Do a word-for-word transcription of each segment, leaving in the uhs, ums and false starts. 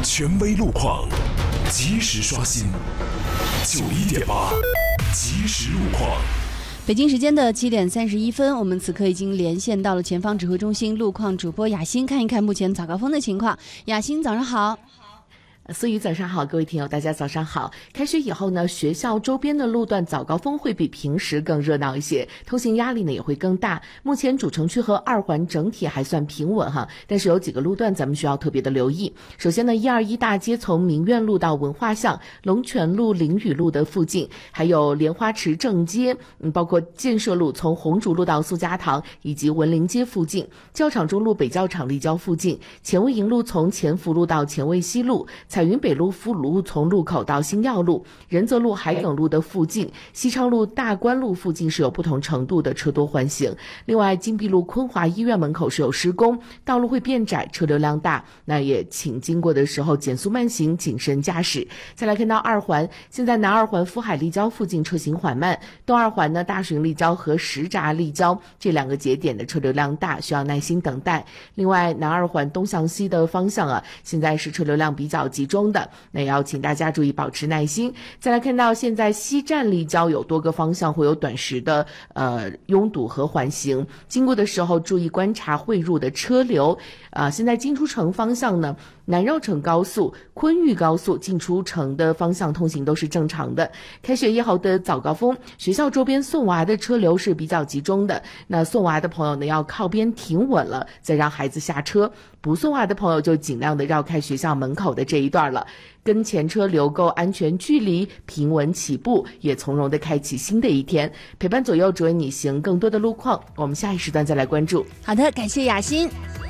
权威路况，及时刷新。九一点八，及时路况。 北京时间的七点三十一分，我们此刻已经连线到了前方指挥中心路况主播雅欣，看一看目前早高峰的情况。雅欣，早上好。 思雨早上好，各位听友大家早上好。开学以后呢，学校周边的路段早高峰会比平时更热闹一些，通行压力呢也会更大。目前主城区和二环整体还算平稳哈，但是有几个路段咱们需要特别的留意。首先呢，一二一大街从民院路到文化巷、龙泉路、淋雨路的附近，还有莲花池正街，嗯，包括建设路从红竹路到苏家塘以及文林街附近，教场中路北教场立交附近，前卫营路从前福路到前卫西路，彩云北路富路从路口到新耀路，仁泽路海埂路的附近，西昌路大关路附近是有不同程度的车多环行。另外，金碧路昆华医院门口是有施工，道路会变窄，车流量大，那也请经过的时候减速慢行，谨慎驾驶。再来看到二环，现在南二环福海立交附近车行缓慢，东二环呢大巡立交和石闸立交这两个节点的车流量大，需要耐心等待。另外，南二环东向西的方向啊，现在是车流量比较集中的，那也要请大家注意保持耐心。再来看到现在西站立交有多个方向会有短时的呃拥堵和缓行，经过的时候注意观察汇入的车流。啊、呃，现在进出城方向呢，南绕城高速、昆玉高速进出城的方向通行都是正常的。开学以后的早高峰，学校周边送娃的车流是比较集中的。那送娃的朋友呢，要靠边停稳了，再让孩子下车。不送娃的朋友就尽量的绕开学校门口的这一段了，跟前车留够安全距离，平稳起步，也从容的开启新的一天。陪伴左右，只为你行更多的路况，我们下一时段再来关注。 好的，感谢雅欣。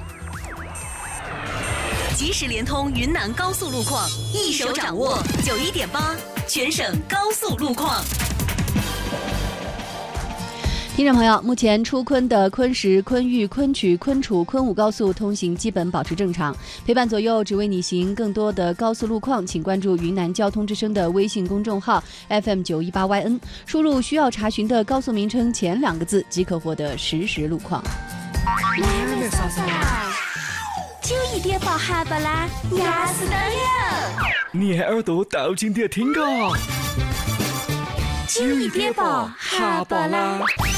即时联通云南高速路况，一手掌握九一点八，全省高速路况。 听众朋友，目前出昆的昆石、昆玉、昆曲、昆楚、昆武高速通行基本保持正常。陪伴左右，只为你行更多的高速路况，请关注云南交通之声的微信公众号 F M 九一八 Y N， 输入需要查询的高速名称前两个字，即可获得实时路况。 九一点八哈巴拉，压死得了！ 你耳朵倒进点听歌。 九一点八哈巴拉。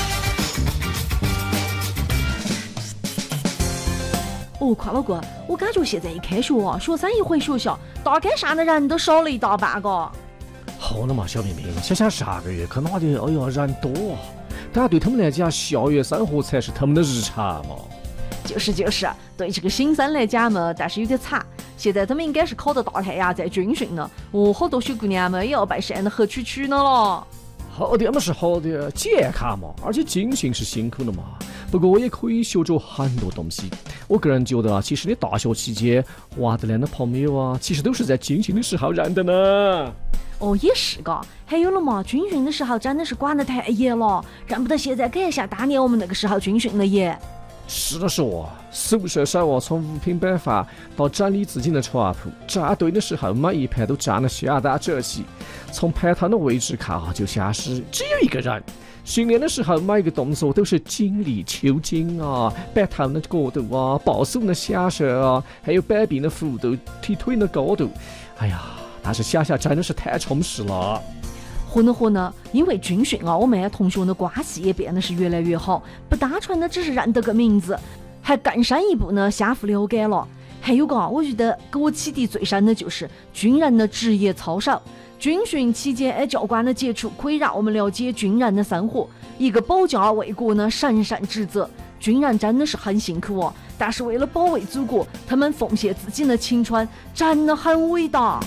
哦，邝老哥，我感觉现在一开学啊，学生一回学校，大街上的人都少了一大半个。 好了嘛，小平平，想想下个月可那的，哎呀，人多啊！但对他们来讲，校园生活才是他们的日常嘛。 就是就是，对这个新生来讲嘛，但是有点惨。现在他们应该是考到大太阳在军训了，哦，好多小姑娘们也要被晒得黑黢黢的了。 好的嘛是好的，健康嘛，而且军训是辛苦的嘛。不过我也可以学着很多东西。我个人觉得啊，其实你大学期间玩得来的朋友啊，其实都是在军训的时候认的呢。 哦，也是个。还有了嘛，军训的时候真的是管得太严了，认不得现在改像当年我们那个时候军训了耶。 是的说，宿舍手啊，从物品摆放到整理自己的床铺，站队的时候每一排都站了相当整齐。从排头的位置看啊，就像是只有一个人。训练的时候，每一个动作都是精力抽筋啊，摆头的角度啊，抱手的享受啊，还有摆臂的幅度、踢腿的高度。哎呀，但是想想真的是太充实了。 嚯呢嚯呢，因为军训啊，我们同学的关系也变得是越来越好，不单纯的只是认得个名字，还更深一步呢相互了解了。还有个，我觉得给我启迪最深的就是军人的职业操守。军训期间，哎，教官的接触可以让我们了解军人的生活，一个保家卫国呢神圣职责。军人真的是很辛苦哦，但是为了保卫祖国，他们奉献自己的青春，真的很伟大。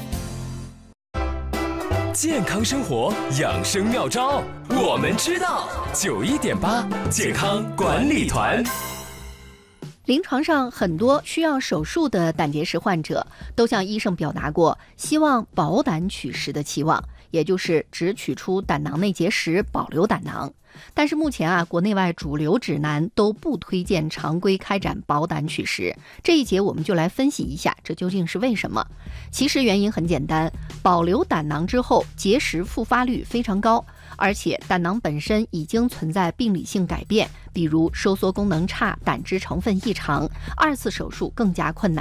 健康生活养生妙招，我们知道。九一点八健康管理团。 临床上很多需要手术的胆结石患者都向医生表达过希望保胆取石的期望，也就是只取出胆囊内结石，保留胆囊。但是目前啊，国内外主流指南都不推荐常规开展保胆取石。这一节我们就来分析一下，这究竟是为什么？其实原因很简单，保留胆囊之后，结石复发率非常高，而且胆囊本身已经存在病理性改变，比如收缩功能差、胆汁成分异常，二次手术更加困难。